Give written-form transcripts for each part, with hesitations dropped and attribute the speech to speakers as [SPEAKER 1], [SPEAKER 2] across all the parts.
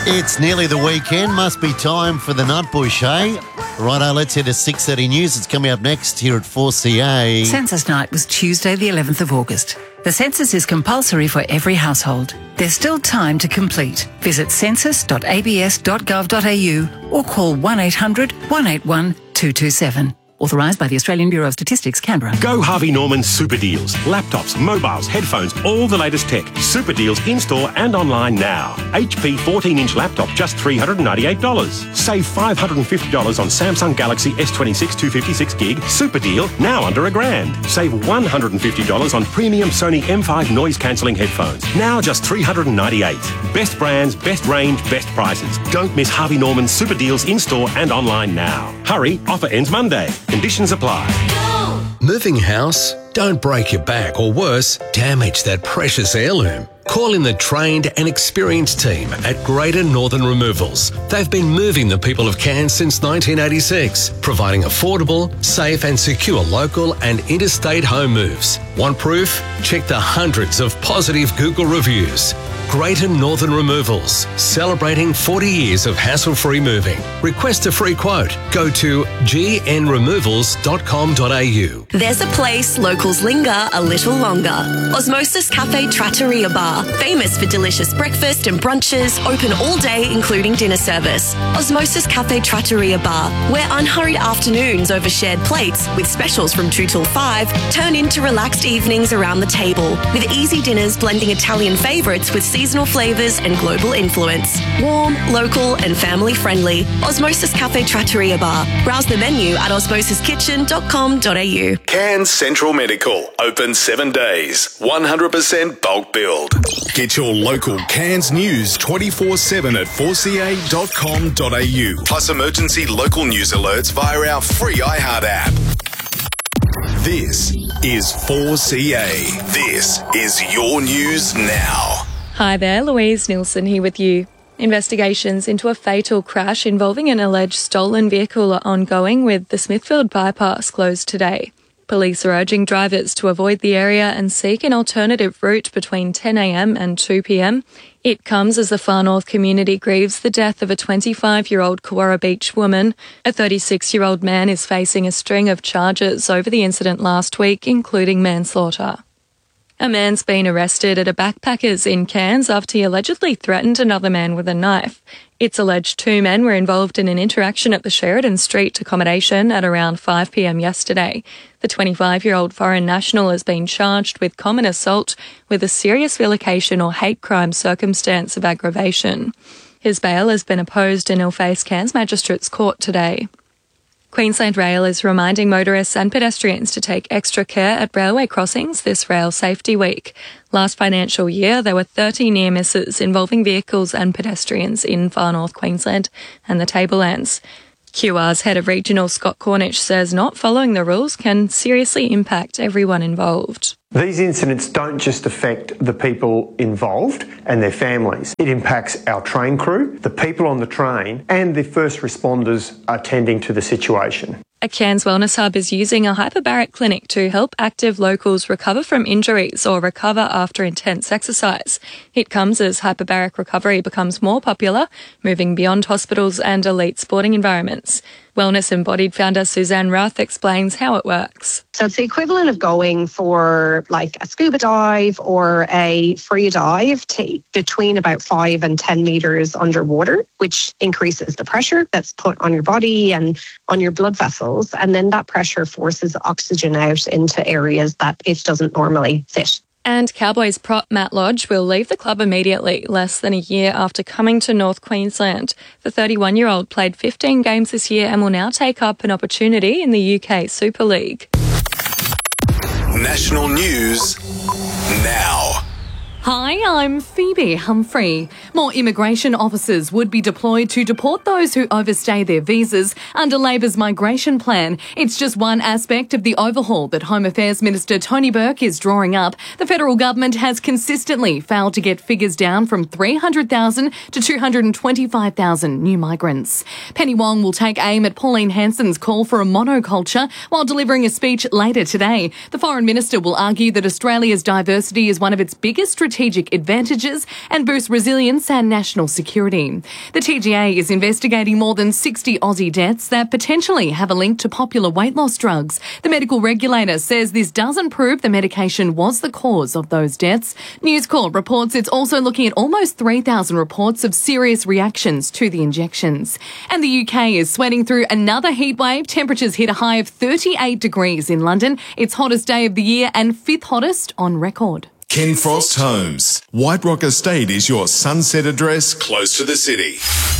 [SPEAKER 1] It's nearly the weekend. Must be time for the Nutbush, eh? Righto, let's head to 6:30 News. It's coming up next here at 4CA.
[SPEAKER 2] Census night was Tuesday, the 11th of August. The census is compulsory for every household. There's still time to complete. Visit census.abs.gov.au or call 1800 181 227. Authorised by the Australian Bureau of Statistics, Canberra.
[SPEAKER 3] Go Harvey Norman Super Deals. Laptops, mobiles, headphones, all the latest tech. Super Deals in-store and online now. HP 14-inch laptop, just $398. Save $550 on Samsung Galaxy S26 256 gig. Super deal, now under $1,000. Save $150 on premium Sony M5 noise-cancelling headphones. Now just $398. Best brands, best range, best prices. Don't miss Harvey Norman Super Deals in-store and online now. Hurry, offer ends Monday. Conditions apply.
[SPEAKER 4] Moving house? Don't break your back or worse, damage that precious heirloom. Call in the trained and experienced team at Greater Northern Removals. They've been moving the people of Cairns since 1986, providing affordable, safe and secure local and interstate home moves. Want proof? Check the hundreds of positive Google reviews. Greater Northern Removals, celebrating 40 years of hassle-free moving. Request a free quote. Go to gnremovals.com.au.
[SPEAKER 5] There's a place locals linger a little longer. Osmosis Cafe Trattoria Bar, famous for delicious breakfast and brunches, open all day including dinner service. Osmosis Cafe Trattoria Bar, where unhurried afternoons over shared plates with specials from 2 till 5 turn into relaxed evenings around the table, with easy dinners blending Italian favourites with seasonal flavours and global influence. Warm, local and family friendly. Osmosis Cafe Trattoria Bar. Browse the menu at osmosiskitchen.com.au.
[SPEAKER 6] Cairns Central Medical, open 7 days, 100% bulk billed. Get your local Cairns news 24/7 at 4ca.com.au. Plus emergency local news alerts via our free iHeart app. This is 4CA. This is your news now.
[SPEAKER 7] Hi there, Louise Nielsen here with you. Investigations into a fatal crash involving an alleged stolen vehicle are ongoing, with the Smithfield bypass closed today. Police are urging drivers to avoid the area and seek an alternative route between 10 a.m. and 2 p.m. It comes as the Far North community grieves the death of a 25-year-old Kawara Beach woman. A 36-year-old man is facing a string of charges over the incident last week, including manslaughter. A man's been arrested at a backpackers in Cairns after he allegedly threatened another man with a knife. It's alleged 2 men were involved in an interaction at the Sheridan Street accommodation at around 5 p.m. yesterday. The 25-year-old foreign national has been charged with common assault with a serious vilification or hate crime circumstance of aggravation. His bail has been opposed and he'll face Cairns Magistrates Court today. Queensland Rail is reminding motorists and pedestrians to take extra care at railway crossings this Rail Safety Week. Last financial year, there were 30 near misses involving vehicles and pedestrians in Far North Queensland and the Tablelands. QR's head of regional, Scott Cornish, says not following the rules can seriously impact everyone involved.
[SPEAKER 8] These incidents don't just affect the people involved and their families. It impacts our train crew, the people on the train, and the first responders attending to the situation.
[SPEAKER 7] A Cairns Wellness Hub is using a hyperbaric clinic to help active locals recover from injuries or recover after intense exercise. It comes as hyperbaric recovery becomes more popular, moving beyond hospitals and elite sporting environments. Wellness Embodied founder Suzanne Ruth explains how it works.
[SPEAKER 9] So it's the equivalent of going for like a scuba dive or a free dive between about 5 and 10 metres underwater, which increases the pressure that's put on your body and on your blood vessels. And then that pressure forces oxygen out into areas that it doesn't normally fit.
[SPEAKER 7] And Cowboys prop Matt Lodge will leave the club immediately, less than a year after coming to North Queensland. The 31-year-old played 15 games this year and will now take up an opportunity in the UK Super League.
[SPEAKER 6] National news now.
[SPEAKER 10] Hi, I'm Phoebe Humphrey. More immigration officers would be deployed to deport those who overstay their visas under Labor's migration plan. It's just one aspect of the overhaul that Home Affairs Minister Tony Burke is drawing up. The federal government has consistently failed to get figures down from 300,000 to 225,000 new migrants. Penny Wong will take aim at Pauline Hanson's call for a monoculture while delivering a speech later today. The Foreign Minister will argue that Australia's diversity is one of its biggest strategic strategic advantages and boost resilience and national security. The TGA is investigating more than 60 Aussie deaths that potentially have a link to popular weight loss drugs. The medical regulator says this doesn't prove the medication was the cause of those deaths. News Corp reports it's also looking at almost 3,000 reports of serious reactions to the injections. And the UK is sweating through another heat wave. Temperatures hit a high of 38 degrees in London. It's hottest day of the year and 5th hottest on record.
[SPEAKER 6] Ken Frost Homes. White Rock Estate is your sunset address close to the city.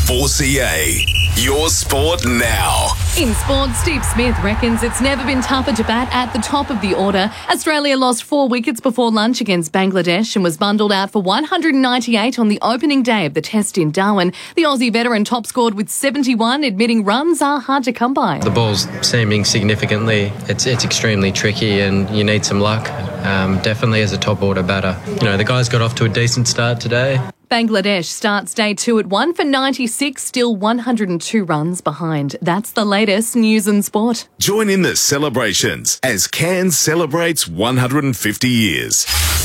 [SPEAKER 6] 4CA, your sport now.
[SPEAKER 10] In sport, Steve Smith reckons it's never been tougher to bat at the top of the order. Australia lost 4 wickets before lunch against Bangladesh and was bundled out for 198 on the opening day of the test in Darwin. The Aussie veteran top scored with 71, admitting runs are hard to come by.
[SPEAKER 11] The ball's seaming significantly. It's extremely tricky and you need some luck. Definitely as a top order batter. You know, the guys got off to a decent start today.
[SPEAKER 10] Bangladesh starts day 2 at 1 for 96, still 102 runs behind. That's the latest news and sport.
[SPEAKER 6] Join in the celebrations as Cairns celebrates 150 years.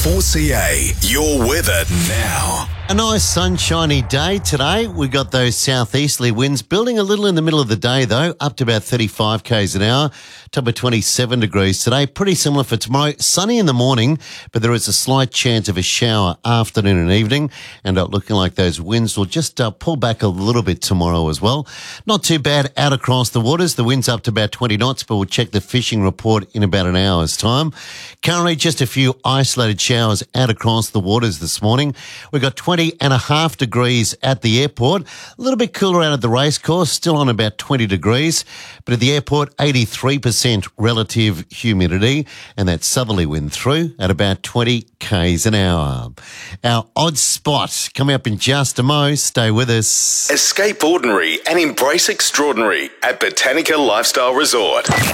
[SPEAKER 6] 4CA, your weather now.
[SPEAKER 1] A nice sunshiny day today. We got those southeasterly winds building a little in the middle of the day though, up to about 35 k's an hour, top of 27 degrees today. Pretty similar for tomorrow. Sunny in the morning, but there is a slight chance of a shower afternoon and evening, and looking like those winds will just pull back a little bit tomorrow as well. Not too bad out across the waters. The wind's up to about 20 knots, but we'll check the fishing report in about an hour's time. Currently just a few isolated showers out across the waters this morning. We've got 20.5 degrees at the airport. A little bit cooler out at the racecourse, still on about 20 degrees. But at the airport, 83% relative humidity, and that southerly wind through at about 20 k's an hour. Our odd spot coming up in just a mo. Stay with us.
[SPEAKER 6] Escape ordinary and embrace extraordinary at Botanica Lifestyle Resort. 9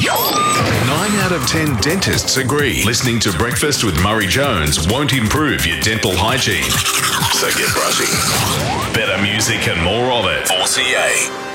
[SPEAKER 6] out of 10 dentists agree listening to Breakfast with Murray Jones won't improve your dental hygiene. So get brushing. Better music and more of it. 4CA.